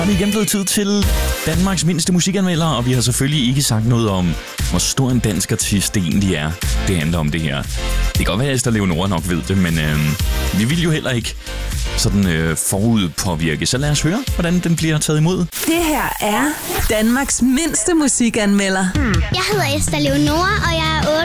Og det er igen blevet tid til Danmarks mindste musikanmelder, og vi har selvfølgelig ikke sagt noget om, hvor stor en dansk artist det egentlig er, det handler om det her. Det kan godt være, at Esther Leonora nok ved det, men vi vil jo heller ikke sådan forudpåvirke. Så lad os høre, hvordan den bliver taget imod. Det her er Danmarks mindste musikanmelder. Jeg hedder Esther Leonora, og jeg er